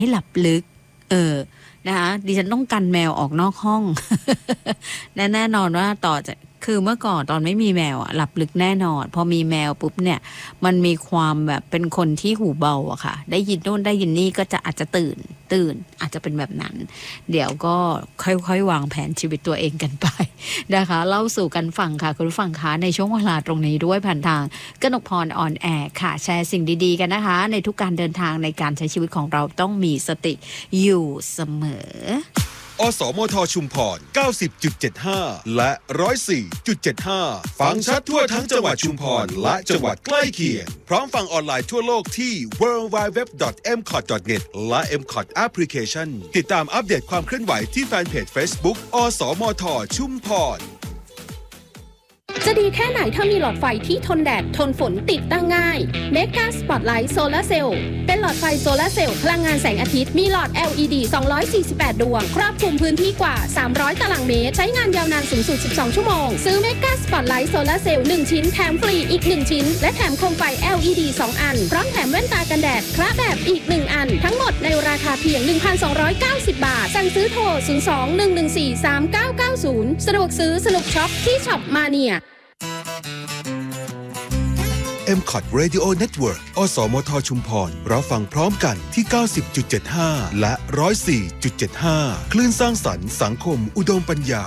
ให้หลับลึกนะคะดิฉันต้องกันแมวออกนอกห้อง แน่นอนว่าต่อจากคือเมื่อก่อนตอนไม่มีแมวหลับลึกแน่นอนพอมีแมวปุ๊บเนี่ยมันมีความแบบเป็นคนที่หูเบาอะค่ะได้ยินโน่นได้ยินนี่ก็จะอาจจะตื่นอาจจะเป็นแบบนั้นเดี๋ยวก็ค่อยๆวางแผนชีวิตตัวเองกันไปนะคะเล่าสู่กันฟังค่ะคุณผู้ฟังคะในช่วงเวลาตรงนี้ด้วยผ่านทางกนกพรออนแอร์ค่ะแชร์สิ่งดีๆกันนะคะในทุกการเดินทางในการใช้ชีวิตของเราต้องมีสติอยู่เสมออสมทชุมพร 90.75 และ 104.75 ฟังชัดทั่วทั้งจังหวัดชุมพรและจังหวัดใกล้เคียงพร้อมฟังออนไลน์ทั่วโลกที่ www.mcot.net และ mcot application ติดตามอัปเดตความเคลื่อนไหวที่แฟนเพจ Facebook อสมทชุมพรจะดีแค่ไหนถ้ามีหลอดไฟที่ทนแดดทนฝนติดตั้งง่าย Mega Spotlight Solar Cell เป็นหลอดไฟโซลาร์เซลล์พลังงานแสงอาทิตย์มีหลอด LED 248 ดวงครอบคลุมพื้นที่กว่า300ตารางเมตรใช้งานยาวนานสูงสุด12ชั่วโมงซื้อ Mega Spotlight Solar Cell 1 ชิ้นแถมฟรีอีก1ชิ้นและแถมโคมไฟ LED 2 อันพร้อมแถมแว่นตากันแดดคละแบบอีก1อันทั้งหมดในราคาเพียง 1,290 บาทสั่งซื้อโทร 02-114-3990 สะดวกซื้อสนุกช็อปที่ช็อปมาเนีย mcot Radio Network อสมทชุมพรรับฟังพร้อมกันที่ 90.75 และ 104.75 คลื่นสร้างสรรค์สังคมอุดมปัญญา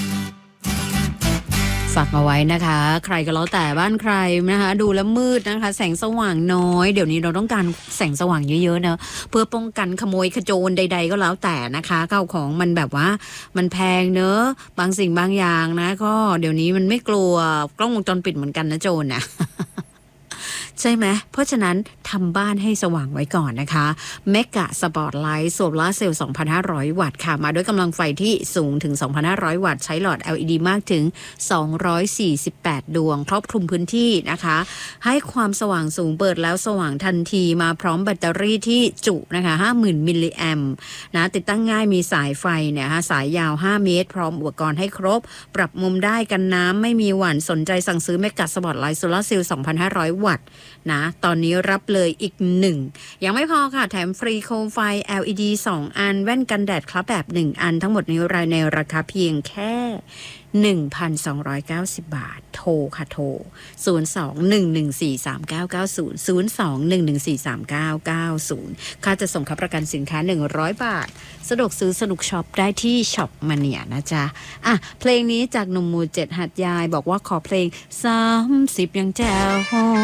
ฝากเอาไว้นะคะใครก็แล้วแต่บ้านใครนะคะดูแล้วมืดนะคะแสงสว่างน้อยเดี๋ยวนี้เราต้องการแสงสว่างเยอะๆนะเพื่อป้องกันขโมยขโจรใดๆก็แล้วแต่นะคะข้าวของมันแบบว่ามันแพงเนอะบางสิ่งบางอย่างนะก็เดี๋ยวนี้มันไม่กลัวกล้องวงจรปิดเหมือนกันนะโจรนะใช่ไหมเพราะฉะนั้นทำบ้านให้สว่างไว้ก่อนนะคะเมกะสปอตไลท์โซลาร์เซลล์ 2,500 วัตต์ค่ะมาด้วยกำลังไฟที่สูงถึง 2,500 วัตต์ใช้หลอด LED มากถึง248 ดวงครอบคลุมพื้นที่นะคะให้ความสว่างสูงเปิดแล้วสว่างทันทีมาพร้อมแบตเตอรี่ที่จุนะคะ 50,000 มิลลิแอมป์นะติดตั้งง่ายมีสายไฟเนี่ยสายยาว5เมตรพร้อมอุปกรณ์ให้ครบปรับมุมได้กันน้ำไม่มีหวั่นสนใจสั่งซื้อเมกะสปอตไลท์โซลาร์เซลล์ 2,500 วัตต์นะตอนนี้รับเลยอีก1ยังไม่พอค่ะแถมฟรีโคมไฟ LED 2 อันแว่นกันแดดคลับแบบ1อันทั้งหมดนี้ในราคาเพียงแค่ 1,290 บาทโทรค่ะโทร 02-114-3990 02-114-3990 ค่าจะส่งค่าประกันสินค้า100 บาทสะดวกซื้อสนุกช็อปได้ที่ช็อปมาเนียนะจ๊ะอ่ะเพลงนี้จากหนุ่มหมู่7หัดยายบอกว่าขอเพลง30ยังแจ๋ว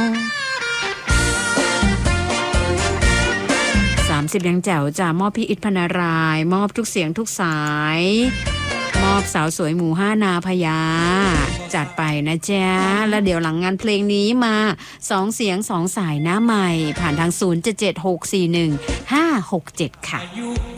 30ยังแจ๋วจ้ะมอบพี่อิทพนารายมอบทุกเสียงทุกสายมอบสาวสวยหมู่5นาพญาจัดไปนะจ๊ะแล้วเดี๋ยวหลังงานเพลงนี้มา2เสียง2สายหน้าใหม่ผ่านทาง 077-641-567 ค่ะ